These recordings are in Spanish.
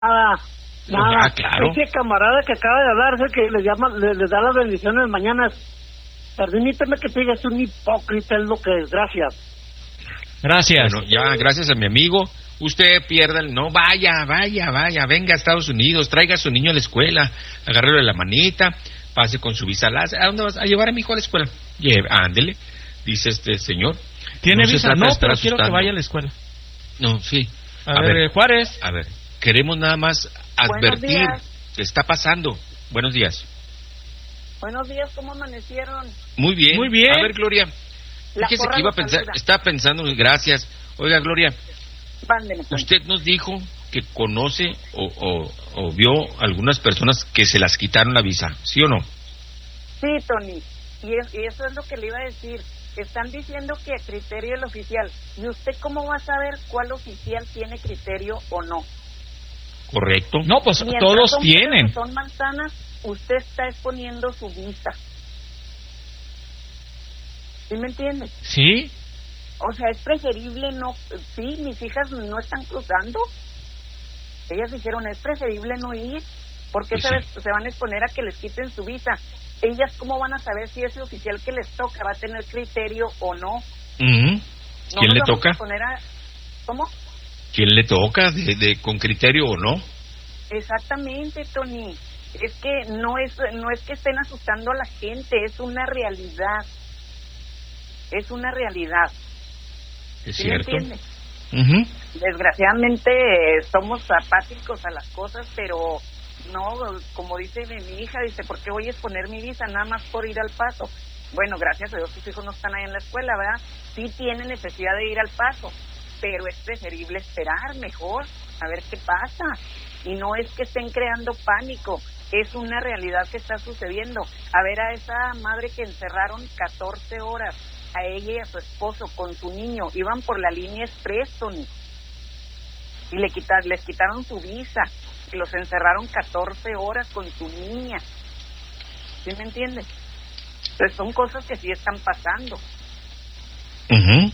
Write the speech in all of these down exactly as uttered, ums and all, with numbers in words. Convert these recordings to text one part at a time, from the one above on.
nada, nada. Ah, claro. Ese camarada que acaba de hablar, es el que le llama, le, le da las bendiciones mañanas. Permíteme que te diga, es un hipócrita, es lo que es. Gracias. Gracias. Bueno, ya, gracias a mi amigo. Usted pierda el... No, vaya, vaya, vaya, venga a Estados Unidos, traiga a su niño a la escuela, agárrelo de la manita, pase con su visa láser. ¿A dónde vas? A llevar a mi hijo a la escuela. Lleve, ándele, dice este señor. ¿Tiene no visa? No, pero quiero que vaya a la escuela. No, sí. A, a ver, ver, Juárez. A ver, queremos nada más advertir qué está pasando. Buenos días. Buenos días, ¿cómo amanecieron? Muy bien. Muy bien. A ver, Gloria, la fíjese que iba a pensar, estaba pensando, gracias. Oiga, Gloria, Vándeme, usted nos dijo que conoce o, o, o vio algunas personas que se las quitaron la visa, ¿sí o no? Sí, Tony, y, es, y eso es lo que le iba a decir. Están diciendo que a criterio el oficial. ¿Y usted cómo va a saber cuál oficial tiene criterio o no? Correcto. No, pues Mientras todos son tienen. peras o son manzanas, usted está exponiendo su vista. ¿Sí me entiende? Sí. O sea, es preferible no... Sí, mis hijas no están cruzando. Ellas dijeron, es preferible no ir, porque sí. se, se van a exponer a que les quiten su visa. Ellas, ¿cómo van a saber si ese oficial que les toca va a tener criterio o no? Uh-huh. ¿Quién no le toca? A poner a... ¿Cómo? ¿Quién le toca? De, de, ¿Con criterio o no? Exactamente, Tony. Es que no es, no es que estén asustando a la gente, es una realidad. Es una realidad. Es ¿Sí cierto. me entiende? Uh-huh. Desgraciadamente eh, somos apáticos a las cosas, pero no, como dice mi, mi hija, dice, ¿por qué voy a exponer mi visa nada más por ir al Paso? Bueno, gracias a Dios sus hijos no están ahí en la escuela, ¿verdad? Sí tienen necesidad de ir al Paso, pero es preferible esperar mejor, a ver qué pasa. Y no es que estén creando pánico, es una realidad que está sucediendo. A ver a esa madre que encerraron catorce horas, a ella y a su esposo con su niño, iban por la línea express, Tony, y le quitar, les quitaron su visa, y los encerraron catorce horas con su niña. ¿Sí me entiendes? Entonces son cosas que sí están pasando. Uh-huh.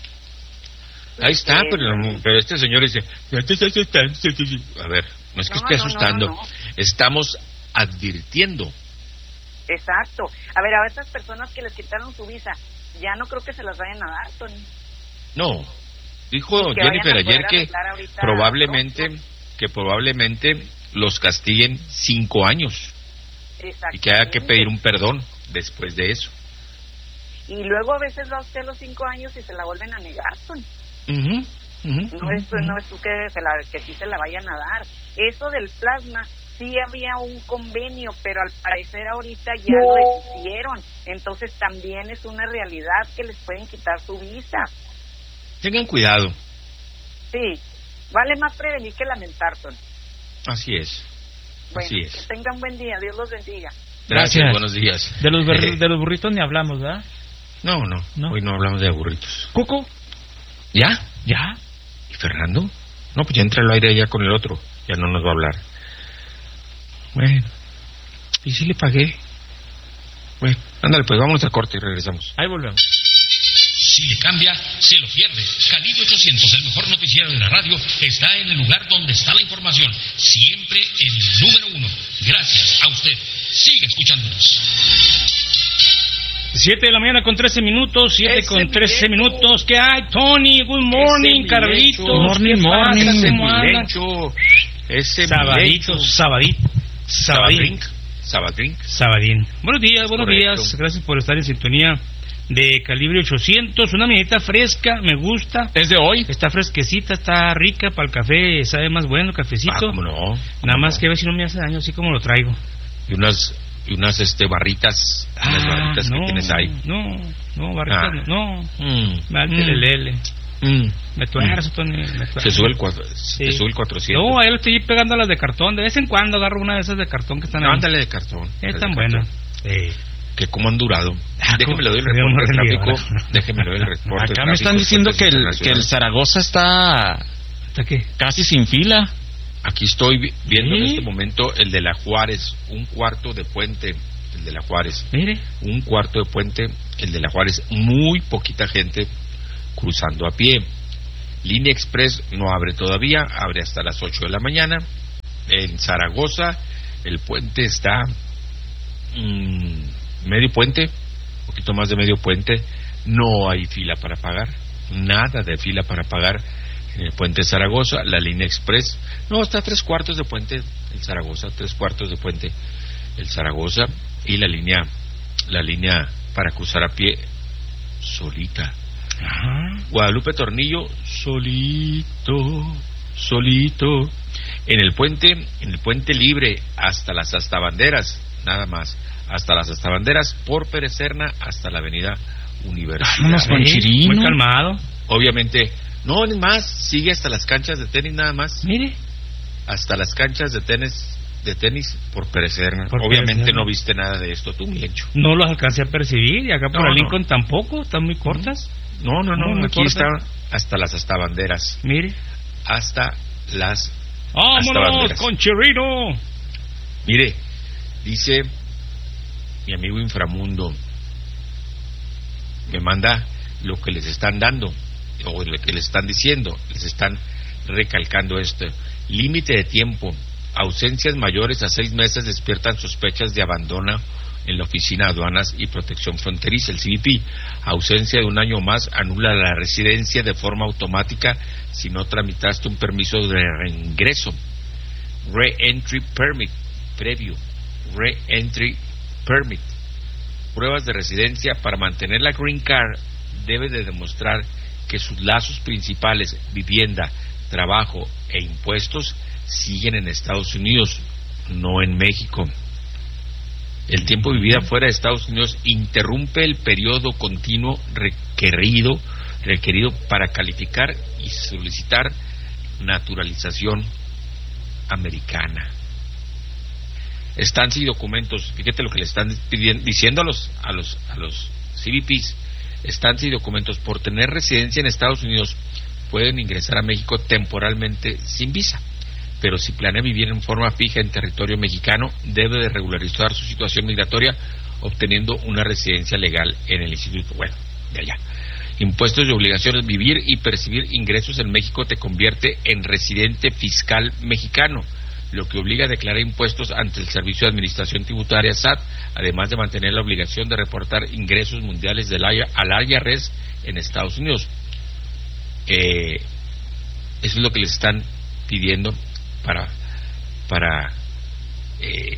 Ahí está, Eh, pero, pero este señor dice, ya te estás asustando. A ver, no es que no, esté no, asustando, no, no. estamos advirtiendo. Exacto. A ver, a estas personas que les quitaron su visa, ya no creo que se las vayan a dar, Tony. No, dijo que Jennifer ayer que probablemente, ¿no? que probablemente los castiguen cinco años y que haya que pedir un perdón después de eso. Y luego a veces va usted los cinco años y se la vuelven a negar, Tony. Uh-huh, uh-huh, no es uh-huh. no es que se la que sí se la vayan a dar. Eso del plasma sí había un convenio, pero al parecer ahorita ya no. lo hicieron. Entonces también es una realidad que les pueden quitar su visa. Tengan cuidado. Sí, vale más prevenir que lamentar, Tony. Así es. Bueno, Así es. que tengan buen día, Dios los bendiga. Gracias, Gracias. Buenos días. De los, ber- de los burritos ni hablamos, ¿verdad? No, no, no, hoy no hablamos de burritos. ¿Cuco? ¿Ya? ¿Ya? ¿Y Fernando? No, pues ya entra al aire ya con el otro, ya no nos va a hablar. Bueno, ¿y si le pagué? Bueno, ándale, pues vámonos a corte y regresamos. Ahí volvemos. Si le cambia, se lo pierde. Calibre ochocientos, el mejor noticiero de la radio, está en el lugar donde está la información. Siempre en el número uno. Gracias a usted. Siga escuchándonos. Siete de la mañana con trece minutos, siete Ese con trece milenio. minutos. ¿Qué hay, Tony? Good morning, Ese Carlitos. milenio. Morning, ¿Qué morning. pasa, ¿Cómo andan? milenio? Ese Sabadito, milenio. sabadito, sabadín. Sabadrink. Sabadrink. Sabadín. Buenos días, buenos Correcto. días. Gracias por estar en sintonía de Calibre ochocientos. Una mañanita fresca, me gusta. ¿Es de hoy? Está fresquecita, está rica para el café, sabe más bueno el cafecito. Ah, ¿cómo no? Nada más no? que a ver si no me hace daño, así como lo traigo. Y unas, y unas este, barritas, unas barritas no, que tienes ahí. No, no, barritas Ah. no. Mm. Me Mm. el lele. Mm. Me tuerzo, Tony. Me tuerzo. Se sube el cuatro, Sí. se sube el cuatrocientos. No, ahí lo estoy pegando a las de cartón. De vez en cuando agarro una de esas de cartón que están ahí. Ándale de cartón. Es de tan cartón. buena. Eh. Que cómo han durado. Ah, Déjeme le doy el cómo- reporte de Dios tráfico. mío. Déjeme le doy el reporte de Acá me están tráfico, diciendo que el, Puentes que el Internacionales. Zaragoza está ¿Hasta qué? casi sin fila. Aquí estoy vi- viendo en ¿Sí? este momento el de la Juárez, un cuarto de puente, el de la Juárez. Mire. Un cuarto de puente, el de la Juárez. Muy poquita gente cruzando a pie. Línea Express no abre todavía, abre hasta las ocho de la mañana. en Zaragoza el puente está mmm, medio puente, un poquito más de medio puente, no hay fila para pagar, nada de fila para pagar en el puente de Zaragoza. La línea express, no, está a tres cuartos de puente el Zaragoza, tres cuartos de puente el Zaragoza, y la línea, la línea para cruzar a pie, solita. Ajá. Guadalupe Tornillo, solito, solito. En el puente, en el puente libre hasta las Astabanderas, nada más, hasta las Astabanderas, por Pérez Serna hasta la avenida Universidad. Ah, con Chirino. Muy calmado. Obviamente, no, es más, sigue hasta las canchas de tenis nada más. Mire. Hasta las canchas de tenis, de tenis por Pérez Serna. Por Obviamente Pérez Serna. no viste nada de esto, tú, Milencho. No los alcancé a percibir, y acá por No, el no. Lincoln tampoco, están muy cortas. No, no, no, No, aquí muy está cortas. hasta las Astabanderas. Mire. Hasta las ¡Vámonos Astabanderas. con Chirino! Mire, dice mi amigo Inframundo, me manda lo que les están dando, o lo que les están diciendo, les están recalcando esto. Límite de tiempo, ausencias mayores a seis meses despiertan sospechas de abandono en la Oficina de Aduanas y Protección Fronteriza, el C B P. Ausencia de un año más anula la residencia de forma automática si no tramitaste un permiso de reingreso. Re-entry permit, previo. Re-entry permit. Pruebas de residencia. Para mantener la Green Card debe de demostrar que sus lazos principales, vivienda, trabajo e impuestos, siguen en Estados Unidos, no en México. El tiempo vivido fuera de Estados Unidos interrumpe el periodo continuo requerido, requerido para calificar y solicitar naturalización americana. Estancia y documentos. Fíjate lo que le están pidiendo, diciendo a los a los a los C B Ps. Estancia y documentos. Por tener residencia en Estados Unidos pueden ingresar a México temporalmente sin visa, pero si planea vivir en forma fija en territorio mexicano, debe de regularizar su situación migratoria obteniendo una residencia legal en el instituto. Bueno, de allá. Impuestos y obligaciones. Vivir y percibir ingresos en México te convierte en residente fiscal mexicano, lo que obliga a declarar impuestos ante el Servicio de Administración Tributaria S A T, además de mantener la obligación de reportar ingresos mundiales del I R S en Estados Unidos. Eh, eso es lo que les están pidiendo para para eh,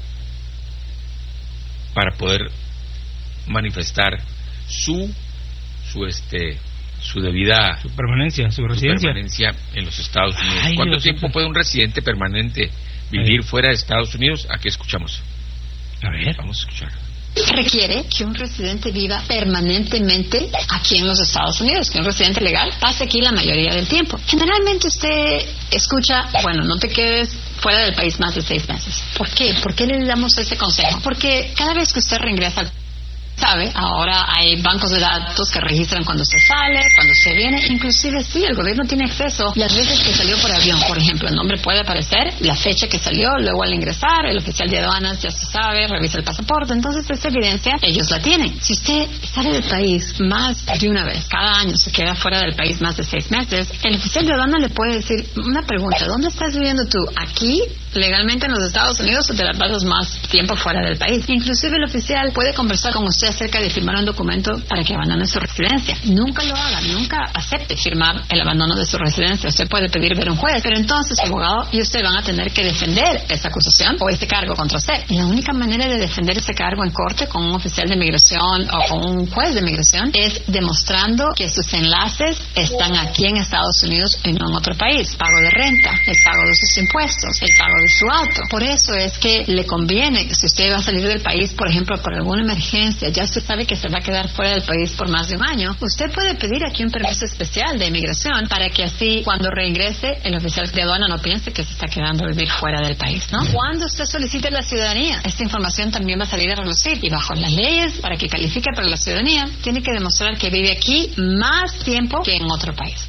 para poder manifestar su su este su debida Su permanencia, su su residencia. permanencia en los Estados Unidos. Ay, ¿Cuánto Dios, tiempo Dios. puede un residente permanente vivir Ay. fuera de Estados Unidos? Aquí escuchamos. A ver. Vamos a escuchar. Requiere que un residente viva permanentemente aquí en los Estados Unidos, que un residente legal pase aquí la mayoría del tiempo. Generalmente usted escucha, bueno, no te quedes fuera del país más de seis meses. ¿Por qué? ¿Por qué le damos ese consejo? Porque cada vez que usted reingresa al ¿sabe? Ahora hay bancos de datos que registran cuando se sale, cuando se viene, inclusive sí, el gobierno tiene acceso las veces que salió por avión, por ejemplo, el nombre puede aparecer, la fecha que salió, luego al ingresar, el oficial de aduanas ya se sabe, revisa el pasaporte, entonces esa evidencia ellos la tienen. Si usted sale del país más de una vez, cada año se queda fuera del país más de seis meses, el oficial de aduana le puede decir una pregunta, ¿dónde estás viviendo tú? ¿Aquí, legalmente en los Estados Unidos, o te la pasas más tiempo fuera del país? Inclusive el oficial puede conversar con usted acerca de firmar un documento para que abandone su residencia. Nunca lo haga, nunca acepte firmar el abandono de su residencia. Usted puede pedir ver un juez, pero entonces el abogado y usted van a tener que defender esa acusación o ese cargo contra usted. Y la única manera de defender ese cargo en corte con un oficial de migración o con un juez de migración es demostrando que sus enlaces están aquí en Estados Unidos y no en otro país. Pago de renta, el pago de sus impuestos, el pago de su auto. Por eso es que le conviene, si usted va a salir del país, por ejemplo, por alguna emergencia, ya usted sabe que se va a quedar fuera del país por más de un año, usted puede pedir aquí un permiso especial de inmigración para que así cuando reingrese el oficial de aduana no piense que se está quedando a vivir fuera del país, ¿no? Cuando usted solicite la ciudadanía, esta información también va a salir a relucir y bajo las leyes para que califique para la ciudadanía tiene que demostrar que vive aquí más tiempo que en otro país.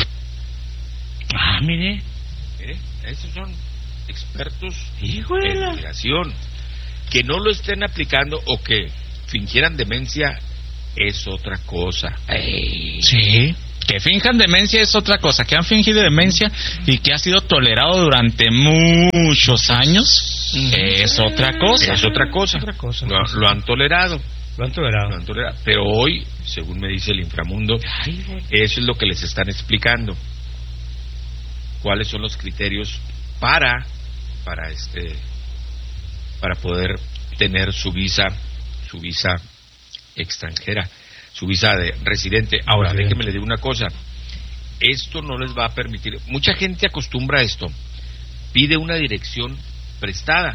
Ah, mire. Mire, esos son expertos Híjole. en migración. Que no lo estén aplicando o que fingieran demencia es otra cosa. Ey. Sí. que finjan demencia es otra cosa, que han fingido demencia y que ha sido tolerado durante muchos años mm. es otra cosa. Es otra cosa. Otra cosa. Lo, lo han tolerado. Lo han tolerado. Lo han tolerado. Pero hoy, según me dice el inframundo, Ay, eso es lo que les están explicando. ¿Cuáles son los criterios para para este para poder tener su visa su visa extranjera, su visa de residente? Ahora, residente. Déjenme les digo una cosa. Esto no les va a permitir. Mucha gente acostumbra a esto. Pide una dirección prestada.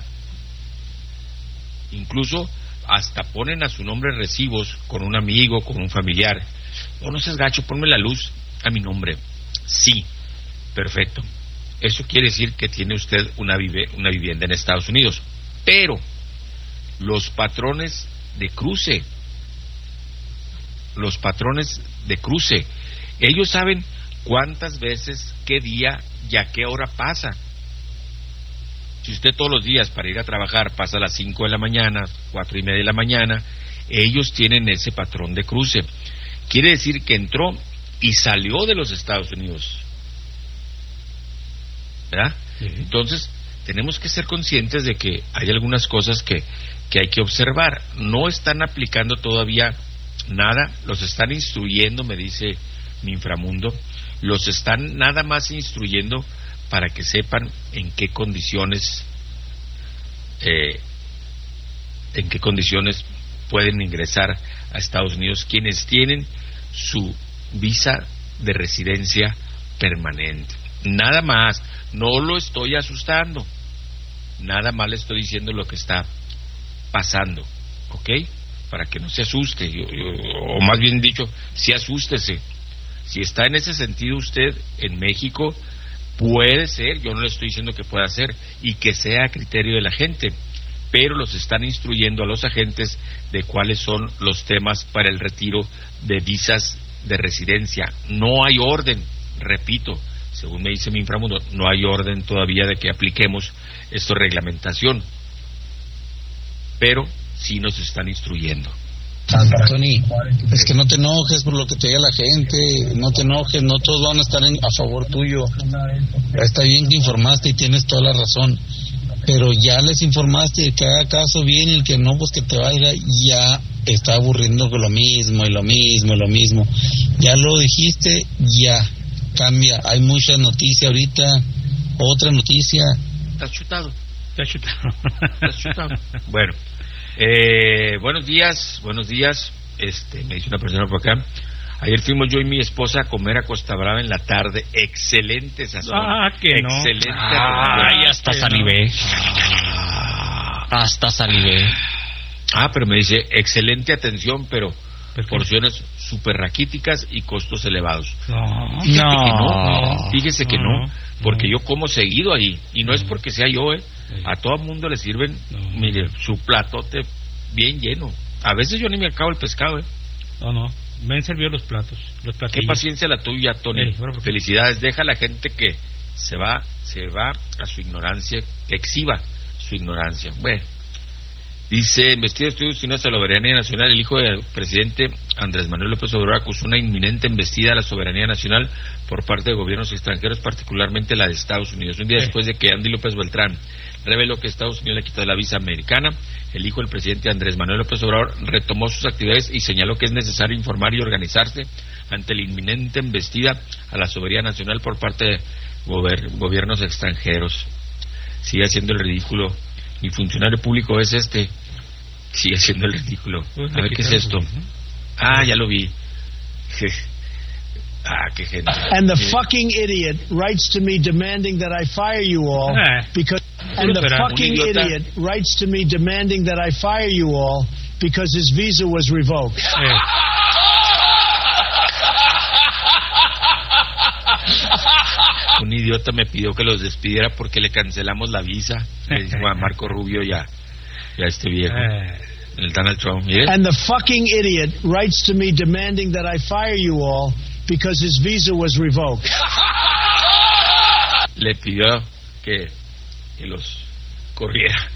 Incluso hasta ponen a su nombre recibos con un amigo, con un familiar. O oh, no seas gacho, ponme la luz a mi nombre. Sí, perfecto. Eso quiere decir que tiene usted una, vive, una vivienda en Estados Unidos. Pero los patrones de cruce, los patrones de cruce, ellos saben cuántas veces, qué día y a qué hora pasa. Si usted todos los días para ir a trabajar pasa a las cinco de la mañana, cuatro y media de la mañana, ellos tienen ese patrón de cruce. Quiere decir que entró y salió de los Estados Unidos, ¿verdad? Sí. Entonces tenemos que ser conscientes de que hay algunas cosas que, que hay que observar. No están aplicando todavía nada, los están instruyendo, me dice mi inframundo, los están nada más instruyendo para que sepan en qué condiciones eh, en qué condiciones pueden ingresar a Estados Unidos quienes tienen su visa de residencia permanente. Nada más, no lo estoy asustando, nada más le estoy diciendo lo que está pasando, ¿ok? Para que no se asuste, yo, yo, o más bien dicho, sí asústese. Si está en ese sentido usted en México, puede ser, yo no le estoy diciendo que pueda ser y que sea a criterio de la gente, pero los están instruyendo a los agentes de cuáles son los temas para el retiro de visas de residencia. No hay orden, repito, según me dice mi inframundo, no hay orden todavía de que apliquemos esta reglamentación, pero sí nos están instruyendo. Tony, es que no te enojes por lo que te diga la gente, no te enojes, no todos van a estar en, a favor tuyo. Está bien que informaste y tienes toda la razón, pero ya les informaste, el que haga caso bien y el que no, pues que te valga. Ya está aburriendo con lo mismo y lo mismo y lo mismo. Ya lo dijiste, ya cambia. Hay mucha noticia ahorita, otra noticia. Estás chutado. Estás chutado. Estás chutado. Bueno. Eh, buenos días, buenos días. Este, me dice una persona por acá. Ayer fuimos yo y mi esposa a comer a Costa Brava en la tarde. Excelente sazón. Ah, que no. Excelente. Ay, ah, hasta salivé. Ah. Hasta salivé. Ah, pero me dice excelente atención, pero porciones súper raquíticas y costos elevados. No. Fíjese no. que no. Fíjese que no, no, porque no. yo como seguido ahí y no es porque sea yo, eh. A todo el mundo le sirven, no. Mire, su platote bien lleno. A veces yo ni me acabo el pescado, ¿eh? No, no, me han servido los platos, los platillos. Qué paciencia la tuya, Tony. Eh, bueno, felicidades. Deja a la gente que se va, se va a su ignorancia, que exhiba su ignorancia. Bueno, dice, investiga estudios de la soberanía nacional. El hijo del presidente Andrés Manuel López Obrador acusó una inminente embestida a la soberanía nacional por parte de gobiernos extranjeros, particularmente la de Estados Unidos. Un día eh. después de que Andy López Beltrán reveló que Estados Unidos le quitó la visa americana, el hijo del presidente Andrés Manuel López Obrador retomó sus actividades y señaló que es necesario informar y organizarse ante la inminente embestida a la soberanía nacional por parte de gober- gobiernos extranjeros. Sigue haciendo el ridículo. Mi funcionario público es este. Sigue haciendo el ridículo. A ver qué es esto. Ah, ya lo vi. Ah, qué gente. And the fucking idiot writes to me demanding that I fire you all because and the fucking idiot writes to me demanding that I fire you all because his visa was revoked. Un idiota me pidió que los despidiera porque le cancelamos la visa. Le dijo a Marco Rubio y a, y a este viejo, el Donald Trump. ¿Mire? And the fucking idiot writes to me demanding that I fire you all because his visa was revoked. Le pidió que, que los corriera.